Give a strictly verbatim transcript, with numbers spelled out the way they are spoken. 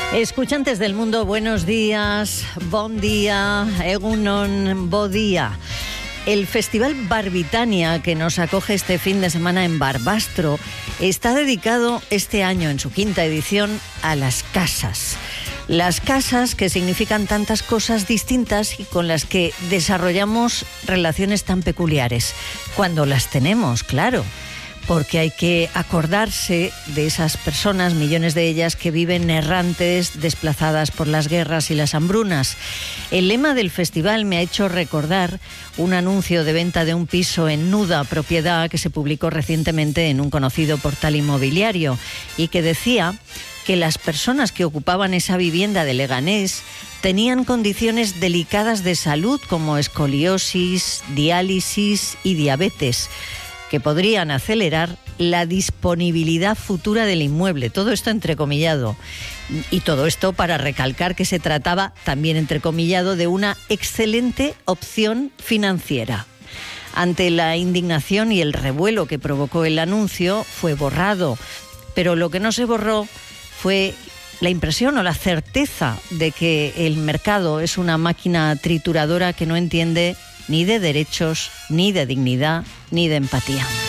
Escuchantes del mundo, buenos días, bon día, egunon, bo día. El Festival Barbitania, que nos acoge este fin de semana en Barbastro, está dedicado este año, en su quinta edición, a las casas. Las casas que significan tantas cosas distintas y con las que desarrollamos relaciones tan peculiares. Cuando las tenemos, claro. Porque hay que acordarse de esas personas, millones de ellas, que viven errantes, desplazadas por las guerras y las hambrunas. El lema del festival me ha hecho recordar un anuncio de venta de un piso en Nuda Propiedad que se publicó recientemente en un conocido portal inmobiliario y que decía que las personas que ocupaban esa vivienda de Leganés tenían condiciones delicadas de salud como escoliosis, diálisis y diabetes, que podrían acelerar la disponibilidad futura del inmueble. Todo esto entrecomillado. Y todo esto para recalcar que se trataba, también entrecomillado, de una excelente opción financiera. Ante la indignación y el revuelo que provocó el anuncio, fue borrado. Pero lo que no se borró fue la impresión o la certeza de que el mercado es una máquina trituradora que no entiende ni de derechos, ni de dignidad, ni de empatía.